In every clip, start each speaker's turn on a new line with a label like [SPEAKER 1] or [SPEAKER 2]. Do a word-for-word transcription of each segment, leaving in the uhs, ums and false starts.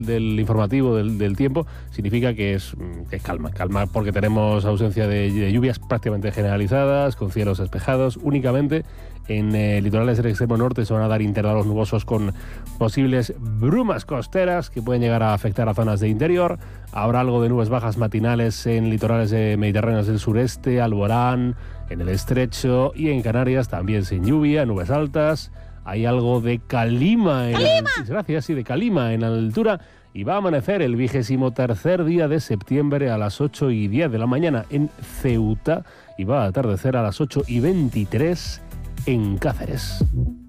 [SPEAKER 1] del informativo del, del tiempo significa que es, que es calma, calma porque tenemos ausencia de, de lluvias prácticamente generalizadas, con cielos despejados únicamente. En eh, litorales del extremo norte se van a dar intervalos nubosos con posibles brumas costeras que pueden llegar a afectar a zonas de interior. Habrá algo de nubes bajas matinales en litorales eh, mediterráneos del sureste, Alborán, en el Estrecho y en Canarias también sin lluvia, nubes altas. Hay algo de calima en
[SPEAKER 2] ¡Calima!
[SPEAKER 1] La, gracias, sí, de calima en la altura. Y va a amanecer el vigésimo tercer día de septiembre a las ocho y diez de la mañana en Ceuta y va a atardecer a las ocho y veintitrés en Cáceres.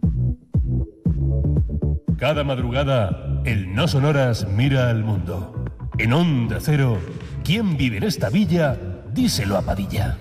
[SPEAKER 3] Cada madrugada, el No Sonoras mira al mundo. En Onda Cero, ¿quién vive en esta villa? Díselo a Padilla.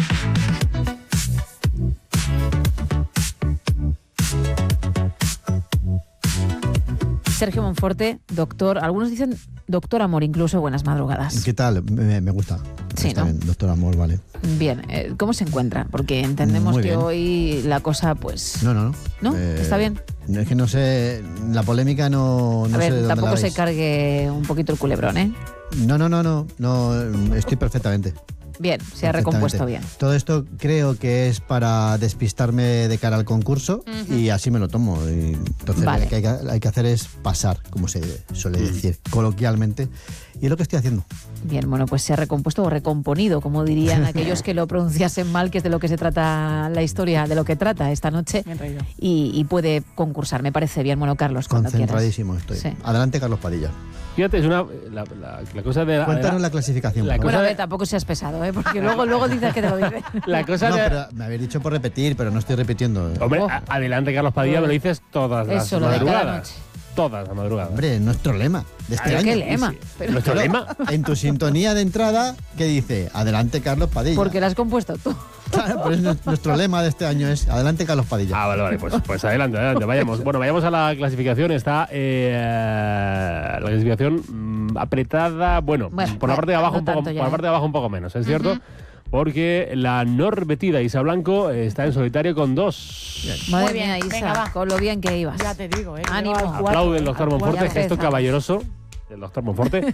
[SPEAKER 2] Sergio Monforte, doctor, algunos dicen doctor Amor, incluso buenas madrugadas.
[SPEAKER 4] ¿Qué tal? Me, me gusta.
[SPEAKER 2] Sí,
[SPEAKER 4] Está
[SPEAKER 2] ¿no?
[SPEAKER 4] bien, doctor Amor, vale.
[SPEAKER 2] Bien, eh, ¿cómo se encuentra? Porque entendemos
[SPEAKER 4] Muy
[SPEAKER 2] que
[SPEAKER 4] bien.
[SPEAKER 2] hoy la cosa, pues...
[SPEAKER 4] No, no, no.
[SPEAKER 2] ¿No?
[SPEAKER 4] Eh,
[SPEAKER 2] ¿Está bien?
[SPEAKER 4] Es que no sé, la polémica no, no
[SPEAKER 2] A
[SPEAKER 4] sé de
[SPEAKER 2] ver,
[SPEAKER 4] dónde
[SPEAKER 2] tampoco
[SPEAKER 4] la
[SPEAKER 2] se
[SPEAKER 4] veis.
[SPEAKER 2] cargue un poquito el culebrón, ¿eh?
[SPEAKER 4] No, no, no, no, no, estoy perfectamente.
[SPEAKER 2] Bien, se ha recompuesto bien.
[SPEAKER 4] Todo esto creo que es para despistarme de cara al concurso
[SPEAKER 2] Ujú.
[SPEAKER 4] y así me lo tomo. Y entonces
[SPEAKER 2] Vale.
[SPEAKER 4] lo que hay que, hay que hacer es pasar, como se suele decir coloquialmente, y es lo que estoy haciendo.
[SPEAKER 2] Bien, bueno, pues se ha recompuesto o recomponido, como dirían aquellos que lo pronunciasen mal, que es de lo que se trata la historia, de lo que trata esta noche, y, y puede concursar. Me parece bien. Bueno, Carlos, cuando quieras.
[SPEAKER 4] Concentradísimo estoy.
[SPEAKER 2] Sí.
[SPEAKER 4] Adelante, Carlos Padilla.
[SPEAKER 1] Fíjate, es una la, la, la cosa de la,
[SPEAKER 4] Cuéntanos
[SPEAKER 1] la,
[SPEAKER 4] la clasificación.
[SPEAKER 1] la
[SPEAKER 4] por
[SPEAKER 2] Bueno, a
[SPEAKER 4] favor.
[SPEAKER 2] ver, tampoco seas pesado, ¿eh? Porque luego, luego dices que te lo dices.
[SPEAKER 1] la cosa
[SPEAKER 4] No,
[SPEAKER 1] de,
[SPEAKER 4] pero me habéis dicho por repetir, pero no estoy repitiendo.
[SPEAKER 1] hombre,
[SPEAKER 2] Oh.
[SPEAKER 1] a- adelante Carlos Padilla, me lo dices todas las
[SPEAKER 2] Eso, lo de cada
[SPEAKER 1] madrugadas.
[SPEAKER 2] noche.
[SPEAKER 1] Todas las madrugadas.
[SPEAKER 4] Hombre, nuestro lema de este
[SPEAKER 2] ¿Pero
[SPEAKER 4] año.
[SPEAKER 2] qué lema? Pero-
[SPEAKER 1] ¿Nuestro
[SPEAKER 4] Claro,
[SPEAKER 1] lema?
[SPEAKER 4] En tu sintonía de entrada, ¿qué dice? Adelante, Carlos Padilla.
[SPEAKER 2] Porque la has compuesto tú.
[SPEAKER 4] Claro, pero es nu- nuestro lema de este año es Adelante, Carlos Padilla.
[SPEAKER 1] Ah, vale, vale, pues, pues adelante, adelante, vayamos. Bueno, vayamos a la clasificación. Está eh, la clasificación mm, apretada, bueno,
[SPEAKER 2] Bueno,
[SPEAKER 1] por la parte de abajo
[SPEAKER 2] no
[SPEAKER 1] un poco,
[SPEAKER 2] tanto ya,
[SPEAKER 1] por la
[SPEAKER 2] ¿eh?
[SPEAKER 1] parte de abajo un poco menos, ¿es cierto?
[SPEAKER 2] Ujú.
[SPEAKER 1] Porque la norbetida Isa Blanco está en solitario con dos.
[SPEAKER 2] Madre
[SPEAKER 5] Muy bien,
[SPEAKER 2] mía, Isa,
[SPEAKER 5] venga, va.
[SPEAKER 2] con lo bien que ibas.
[SPEAKER 5] Ya te digo, ¿eh?
[SPEAKER 2] Ánimo.
[SPEAKER 5] Llevo al cuatro,
[SPEAKER 1] Aplaude el
[SPEAKER 5] ¿eh?
[SPEAKER 1] doctor
[SPEAKER 5] Al cuatro.
[SPEAKER 1] Monforte,
[SPEAKER 2] Ya
[SPEAKER 1] gesto
[SPEAKER 2] empezamos.
[SPEAKER 1] caballeroso del doctor Monforte.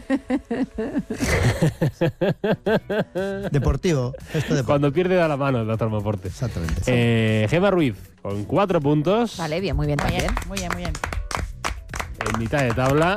[SPEAKER 4] Deportivo, esto deportivo.
[SPEAKER 1] Cuando pierde da la mano el doctor Monforte.
[SPEAKER 4] Exactamente.
[SPEAKER 1] Eh, Gemma Ruiz con cuatro puntos
[SPEAKER 2] Vale, bien, muy bien
[SPEAKER 5] Muy
[SPEAKER 2] también.
[SPEAKER 5] bien, muy bien, muy bien.
[SPEAKER 1] en mitad de tabla.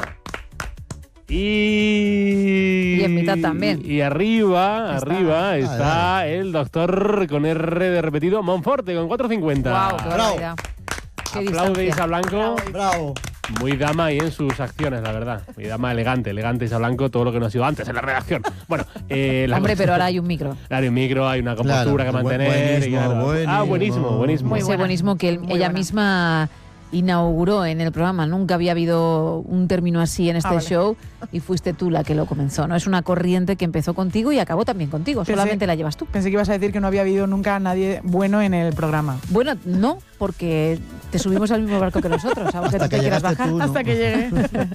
[SPEAKER 1] Y,
[SPEAKER 2] Y en mitad también.
[SPEAKER 1] Y arriba,
[SPEAKER 5] Está.
[SPEAKER 1] arriba está
[SPEAKER 4] Vale,
[SPEAKER 1] el doctor con R de repetido, Monforte con cuatro cincuenta.
[SPEAKER 2] Wow, qué
[SPEAKER 4] Bravo.
[SPEAKER 2] barbaridad. Qué
[SPEAKER 1] Aplaude
[SPEAKER 2] distancia.
[SPEAKER 1] Isa Blanco.
[SPEAKER 4] Bravo.
[SPEAKER 1] Muy dama ahí en sus acciones, la verdad. Muy dama elegante, elegante Isa Blanco, todo lo que no ha sido antes en la redacción. Bueno, eh, la
[SPEAKER 2] Hombre,
[SPEAKER 1] cosa-
[SPEAKER 2] pero ahora hay un micro.
[SPEAKER 1] Hay un micro, hay una compostura
[SPEAKER 4] Claro,
[SPEAKER 1] que
[SPEAKER 4] bu-
[SPEAKER 1] mantener. y
[SPEAKER 4] buenísimo,
[SPEAKER 1] claro. Ah, buenísimo,
[SPEAKER 4] buenísimo.
[SPEAKER 1] buenísimo.
[SPEAKER 5] Muy
[SPEAKER 2] Ese
[SPEAKER 5] buena.
[SPEAKER 2] buenismo que él-
[SPEAKER 5] Muy
[SPEAKER 2] ella
[SPEAKER 5] buena.
[SPEAKER 2] misma inauguró en el programa. Nunca había habido un término así en este
[SPEAKER 5] Ah, vale.
[SPEAKER 2] show y fuiste tú la que lo comenzó. No es una corriente que empezó contigo y acabó también contigo.
[SPEAKER 5] Pensé-
[SPEAKER 2] Solamente la llevas tú.
[SPEAKER 5] Pensé que ibas a decir que no había habido nunca nadie bueno en el programa.
[SPEAKER 2] Bueno, no, porque te subimos al mismo barco que nosotros, aunque
[SPEAKER 4] Hasta
[SPEAKER 2] tú te
[SPEAKER 4] que
[SPEAKER 2] quieras
[SPEAKER 4] llegaste
[SPEAKER 2] bajar.
[SPEAKER 4] tú, ¿no?
[SPEAKER 5] Hasta que llegué.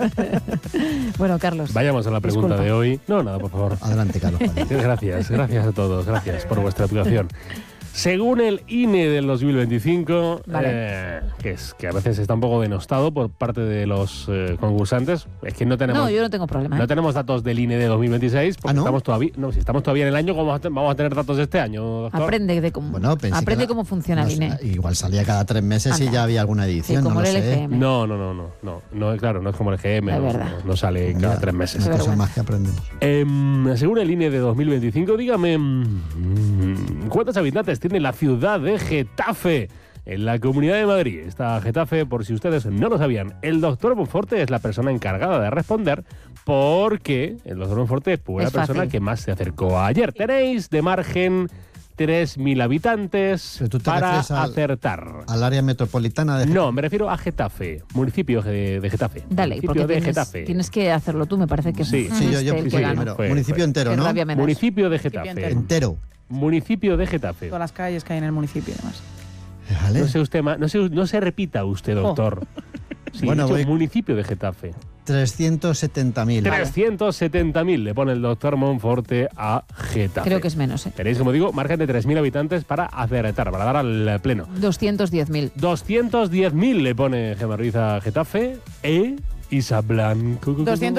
[SPEAKER 2] Bueno, Carlos.
[SPEAKER 1] Vayamos a la pregunta
[SPEAKER 2] Disculpa.
[SPEAKER 1] de hoy. No, nada, por favor.
[SPEAKER 4] Adelante, Carlos Padilla.
[SPEAKER 1] Gracias, gracias a todos, gracias por vuestra actuación. Según el I N E del dos mil veinticinco,
[SPEAKER 2] Vale.
[SPEAKER 1] eh, que es que a veces está un poco denostado por parte de los eh, concursantes, es que no tenemos
[SPEAKER 2] No, yo no tengo problema. ¿eh?
[SPEAKER 1] no tenemos datos del I N E de dos mil veintiséis, porque
[SPEAKER 4] ¿Ah, no?
[SPEAKER 1] estamos todavía, no, si estamos todavía en el año, ¿cómo vamos a, te- vamos a tener datos de este año, doctor?
[SPEAKER 2] Aprende de cómo,
[SPEAKER 4] Bueno, pensé
[SPEAKER 2] aprende
[SPEAKER 4] que la-
[SPEAKER 2] cómo funciona
[SPEAKER 4] no
[SPEAKER 2] el
[SPEAKER 4] sé,
[SPEAKER 2] I N E.
[SPEAKER 4] Igual salía cada tres meses y
[SPEAKER 2] Anda.
[SPEAKER 4] ya había alguna
[SPEAKER 2] Sí,
[SPEAKER 4] edición,
[SPEAKER 2] como
[SPEAKER 4] no lo
[SPEAKER 2] el
[SPEAKER 4] sé.
[SPEAKER 2] L G M.
[SPEAKER 1] No, no, no, no, no, no, claro, no es como el G M,
[SPEAKER 2] Es
[SPEAKER 1] no,
[SPEAKER 2] verdad.
[SPEAKER 1] no- no sale cada
[SPEAKER 4] Mira,
[SPEAKER 1] tres meses.
[SPEAKER 4] Una
[SPEAKER 2] Qué
[SPEAKER 4] cosa
[SPEAKER 2] vergüenza.
[SPEAKER 4] más que aprendemos.
[SPEAKER 1] Em, según el I N E de dos mil veinticinco, dígame, mm, ¿cuántos habitantes tiene la ciudad de Getafe en la Comunidad de Madrid? Está Getafe, por si ustedes no lo sabían. El doctor Monforte es la persona encargada de responder porque el doctor Monforte fue la
[SPEAKER 2] Es
[SPEAKER 1] persona
[SPEAKER 2] fácil.
[SPEAKER 1] que más se acercó ayer. Tenéis de margen tres mil habitantes
[SPEAKER 4] Pero tú te
[SPEAKER 1] para
[SPEAKER 4] refieres al-
[SPEAKER 1] acertar.
[SPEAKER 4] Al área metropolitana de
[SPEAKER 1] No, me refiero a Getafe, municipio de, de Getafe.
[SPEAKER 2] Dale,
[SPEAKER 1] municipio
[SPEAKER 2] porque
[SPEAKER 1] de
[SPEAKER 2] tienes,
[SPEAKER 1] Getafe.
[SPEAKER 2] tienes que hacerlo tú, me parece que
[SPEAKER 1] Sí.
[SPEAKER 2] fuiste
[SPEAKER 4] Sí, yo, yo
[SPEAKER 2] el
[SPEAKER 1] sí,
[SPEAKER 2] que
[SPEAKER 1] sí,
[SPEAKER 2] ganó.
[SPEAKER 4] primero.
[SPEAKER 1] fue-
[SPEAKER 4] Municipio
[SPEAKER 1] fue.
[SPEAKER 4] entero,
[SPEAKER 2] Qué
[SPEAKER 4] ¿no?
[SPEAKER 2] rabia me das.
[SPEAKER 1] Municipio de
[SPEAKER 5] Municipio
[SPEAKER 1] Getafe.
[SPEAKER 5] entero.
[SPEAKER 4] Entero.
[SPEAKER 1] Municipio de Getafe.
[SPEAKER 5] Todas las calles que hay en el municipio y demás.
[SPEAKER 4] Vale.
[SPEAKER 1] No sé usted ma- no, se, no se repita usted, doctor. Sí,
[SPEAKER 4] Bueno,
[SPEAKER 1] he dicho
[SPEAKER 4] voy-
[SPEAKER 1] municipio de Getafe.
[SPEAKER 4] trescientos setenta mil.
[SPEAKER 1] trescientos setenta mil le pone el doctor Monforte a Getafe.
[SPEAKER 2] Creo que es menos, ¿eh?
[SPEAKER 1] Tenéis, como digo, margen de tres mil habitantes para acertar, para dar al pleno.
[SPEAKER 2] doscientos diez mil.
[SPEAKER 1] doscientos diez mil le pone Gemma Ruiz a Getafe e Isa Blanco.
[SPEAKER 5] doscientos